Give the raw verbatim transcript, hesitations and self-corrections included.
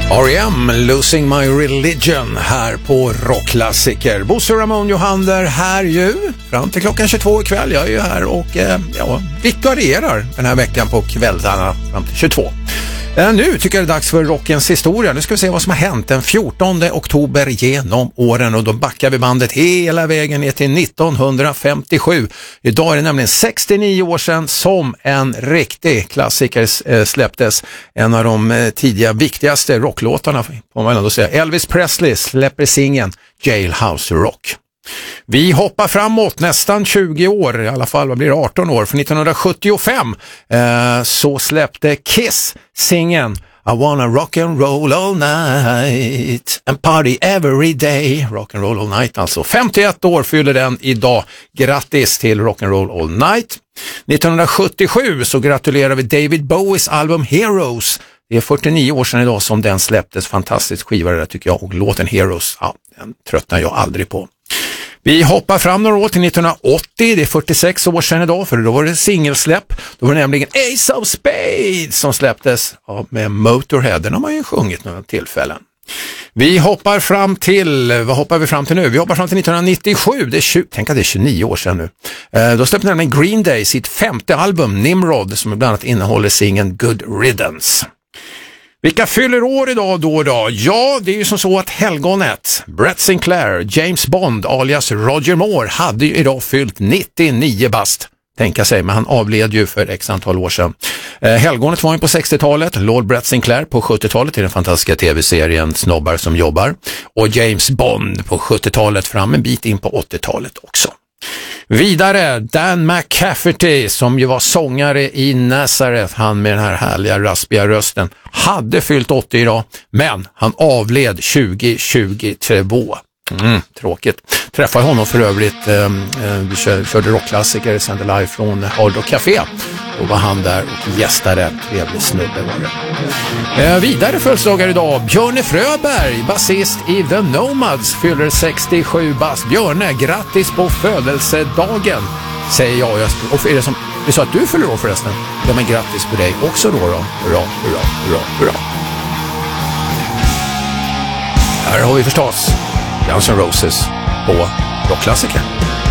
R E M, Losing My Religion, här på Rockklassiker. Bosse Ramon Johander här ju, fram till klockan tjugotvå ikväll. Jag är ju här och eh, ja, vikarierar den här veckan på kvällarna fram till tjugotvå. Eh, nu tycker jag det är dags för rockens historia. Nu ska vi se vad som har hänt den fjortonde oktober genom åren, och då backar vi bandet hela vägen ner till nittonhundrafemtiosju. Idag är det nämligen sextionio år sedan som en riktig klassiker eh, släpptes. En av de eh, tidiga viktigaste rocklåtarna, får man ändå säga. Elvis Presley släpper singeln Jailhouse Rock. Vi hoppar framåt nästan tjugo år, i alla fall vad blir det, arton år, för nittonhundrasjuttiofem eh, så släppte Kiss singeln I wanna rock and roll all night and party every day. Rock and roll all night alltså. femtioett år fyller den idag. Grattis till Rock and roll all night. nittonhundrasjuttiosju så gratulerar vi David Bowies album Heroes. Det är fyrtionio år sedan idag som den släpptes. Fantastiskt skiva det där tycker jag, och låten Heroes, ja, den tröttnar jag aldrig på. Vi hoppar fram några år till nittonhundraåttio, det är fyrtiosex år sedan idag, för då var det singelsläpp. Då var det nämligen Ace of Spades som släpptes ja, med Motorhead. Den har man ju sjungit några tillfällen. Vi hoppar fram till, vad hoppar vi fram till nu? Vi hoppar fram till nittonhundranittiosju, det är tjugo, tänk att det är tjugonio år sedan nu. Eh, då släppte nämligen Green Day sitt femte album, Nimrod, som bland annat innehåller singeln Good Riddance. Vilka fyller år idag då då? Ja, det är ju som så att helgonet Brett Sinclair, James Bond alias Roger Moore, hade ju idag fyllt nittionio bast. Tänka sig, men han avled ju för x antal år sedan. Eh, helgonet var ju på sextiotalet, Lord Brett Sinclair på sjuttiotalet i den fantastiska tv-serien Snobbar som jobbar, och James Bond på sjuttiotalet fram en bit in på åttiotalet också. Vidare, Dan McCafferty som ju var sångare i Nazareth, han med den här härliga raspiga rösten, hade fyllt åttio idag, men han avled tjugo tjugotvå. Mm, tråkigt. Träffade honom för övrigt, eh, vi körde rockklassiker, sände live från Hard Rock Café. Då var han där och gästade, trevlig snubbe var det. Eh, vidare födelsedagar idag, Björne Fröberg, basist i The Nomads, fyller sextiosju bast. Björne, grattis på födelsedagen, säger jag. Och är det som, det är så att du fyller år förresten? Ja, men grattis på dig också då då. Hurra, hurra, hurra, hurra. Här har vi förstås Guns N' Roses på rockklassiker.